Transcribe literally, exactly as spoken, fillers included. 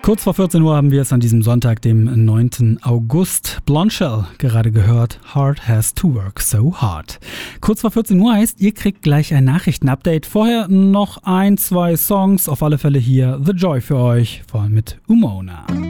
Kurz vor vierzehn Uhr haben wir es an diesem Sonntag, dem neunten August. Blondshell gerade gehört. Heart has to work so hard. Kurz vor vierzehn Uhr heißt, ihr kriegt gleich ein Nachrichtenupdate. Vorher noch ein, zwei Songs. Auf alle Fälle hier The Joy für euch, vor allem mit Umona.